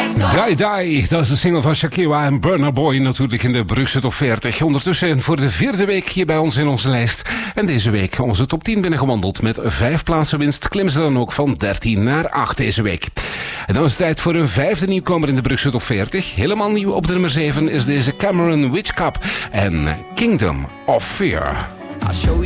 Die Die, dat is de single van Shakira en Burna Boy natuurlijk in de Brugse Top 40. Ondertussen voor de 4e week hier bij ons in onze lijst. En deze week onze top 10 binnengewandeld met 5 plaatsen winst. Klimmen ze dan ook van 13 naar 8 deze week. En dan is het tijd voor een 5e nieuwkomer in de Brugse Top 40. Helemaal nieuw op de nummer 7 is deze Cameron Witchcup en Kingdom of Fear.